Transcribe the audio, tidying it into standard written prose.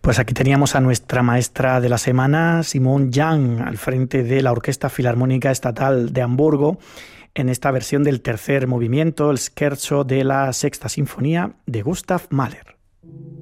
Pues aquí teníamos a nuestra maestra de la semana, Simone Young, al frente de la Orquesta Filarmónica Estatal de Hamburgo, en esta versión del tercer movimiento, el scherzo de la Sexta Sinfonía de Gustav Mahler.